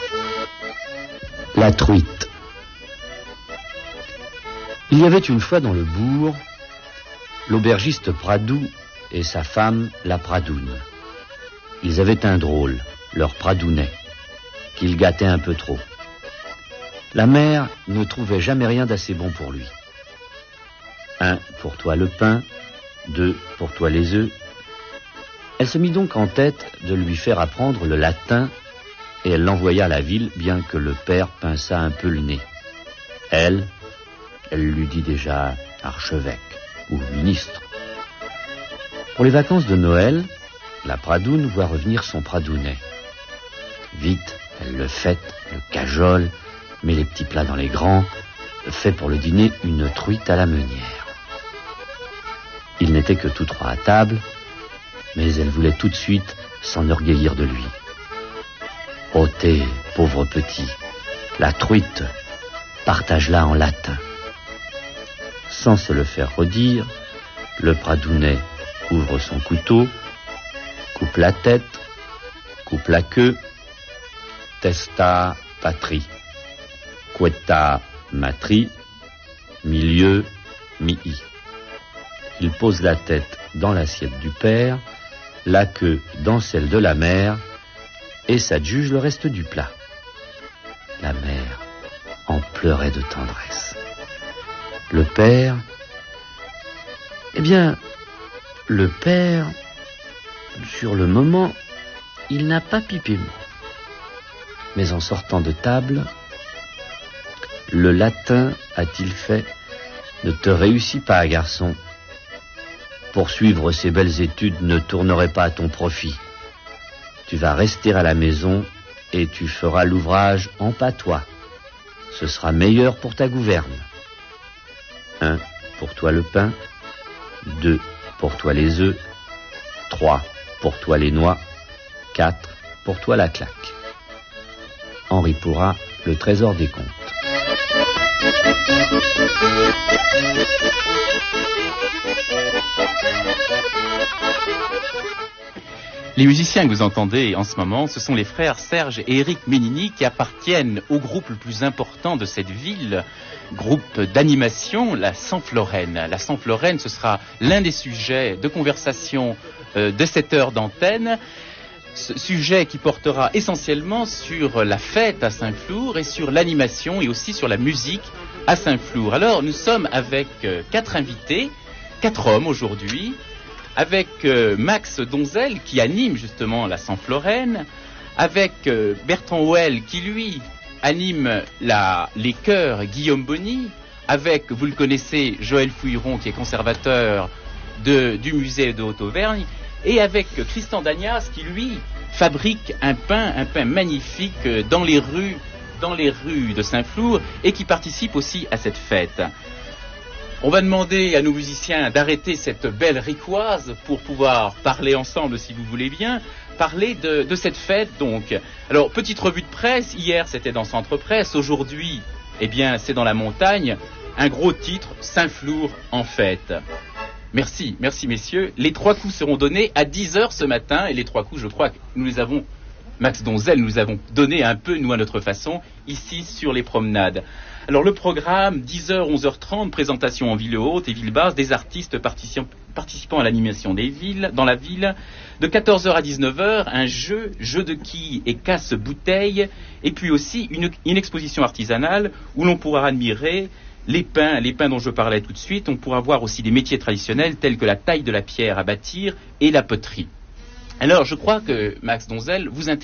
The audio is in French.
La truite. Il y avait une fois dans le bourg l'aubergiste Pradou et sa femme la Pradoune. Ils avaient un drôle, leur Pradounet, qu'ils gâtaient un peu trop. La mère ne trouvait jamais rien d'assez bon pour lui. 1 pour toi le pain, 2 pour toi les œufs. Elle se mit donc en tête de lui faire apprendre le latin et elle l'envoya à la ville, bien que le père pinçât un peu le nez. Elle lui dit déjà archevêque ou ministre. Pour les vacances de Noël, la Pradoune voit revenir son Pradounet. Vite, elle le fête, le cajole, met les petits plats dans les grands, fait pour le dîner une truite à la meunière. Ils n'étaient que tous trois à table, mais elle voulait tout de suite s'enorgueillir de lui. Ôtez, pauvre petit, la truite, partage-la en latin. Sans se le faire redire, le Pradounet ouvre son couteau, coupe la tête, coupe la queue, testa patrie, queta matri, milieu mi-i. Il pose la tête dans l'assiette du père, la queue dans celle de la mère, et s'adjuge le reste du plat. La mère en pleurait de tendresse. Le père, le père, sur le moment, il n'a pas pipé mot. Mais en sortant de table, le latin, a-t-il fait, ne te réussit pas, garçon. Poursuivre ces belles études ne tournerait pas à ton profit. Tu vas rester à la maison et tu feras l'ouvrage en patois. Ce sera meilleur pour ta gouverne. 1 pour toi le pain, 2 pour toi les œufs, 3 pour toi les noix, 4 pour toi la claque. Henri Pourrat, Le Trésor des Contes. Les musiciens que vous entendez en ce moment, ce sont les frères Serge et Éric Ménini qui appartiennent au groupe le plus important de cette ville, groupe d'animation, la Saint-Florène. La Saint-Florène, ce sera l'un des sujets de conversation de cette heure d'antenne. Ce sujet qui portera essentiellement sur la fête à Saint-Flour et sur l'animation et aussi sur la musique à Saint-Flour. Alors, nous sommes avec 4 invités, 4 hommes aujourd'hui, avec Max Donzel qui anime justement la Saint-Florène, avec Bertrand Houel qui lui anime les chœurs Guillaume Bonny, avec, vous le connaissez, Joël Fouilleron qui est conservateur du musée de Haute-Auvergne, et avec Christian Dagnas qui lui fabrique un pain magnifique dans les rues de Saint-Flour et qui participe aussi à cette fête. On va demander à nos musiciens d'arrêter cette belle ricoise pour pouvoir parler ensemble, si vous voulez bien, parler de cette fête donc. Alors, petite revue de presse, hier c'était dans Centre Presse, aujourd'hui, c'est dans la montagne, un gros titre, Saint-Flour en fête. Merci messieurs. Les 3 coups seront donnés à 10h ce matin, et les 3 coups, je crois que nous les avons, Max Donzel, nous avons donné un peu, nous à notre façon, ici sur les promenades. Alors le programme, 10h, 11h30, présentation en ville haute et ville basse des artistes participant à l'animation dans la ville. De 14h à 19h, un jeu de quilles et casse-bouteilles. Et puis aussi une exposition artisanale où l'on pourra admirer les pains dont je parlais tout de suite. On pourra voir aussi des métiers traditionnels tels que la taille de la pierre à bâtir et la poterie. Alors je crois que Max Donzel vous intéresse